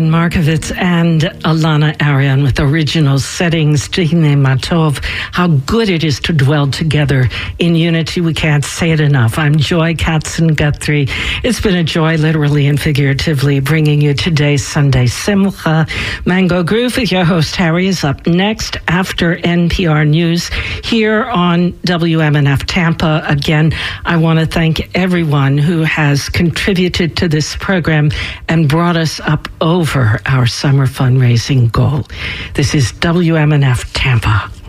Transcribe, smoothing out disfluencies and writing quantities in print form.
Aaron Markovitz and Alana Arian with original settings, Dine Matov. How good it is to dwell together in unity. We can't say it enough. I'm Joy Katzen-Guthrie. It's been a joy, literally and figuratively, bringing you today's Sunday Simcha. Mango Groove with your host, Harry, is up next after NPR News here on WMNF Tampa. Again, I want to thank everyone who has contributed to this program and brought us up over our summer fundraising goal. This is WMNF Tampa.